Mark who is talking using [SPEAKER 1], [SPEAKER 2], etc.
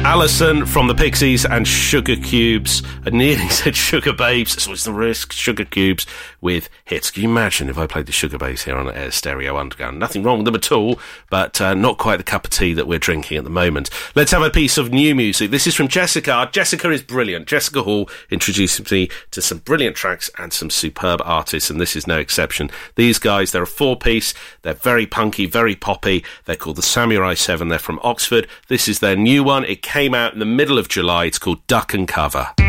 [SPEAKER 1] Alison from the Pixies and Sugar Cubes. I nearly said Sugar Babes. That's always the risk. Sugar Cubes with hits. Can you imagine if I played the Sugar Babes here on Air Stereo Underground? Nothing wrong with them at all, but not quite the cup of tea that we're drinking at the moment. Let's have a piece of new music. This is from Jessica. Jessica is brilliant. Jessica Hall introduces me to some brilliant tracks and some superb artists, and this is no exception. These guys, they're a four-piece. They're very punky, very poppy. They're called the Samurai 7. They're from Oxford. This is their new one. It came out in the middle of July. It's called Duck and Cover.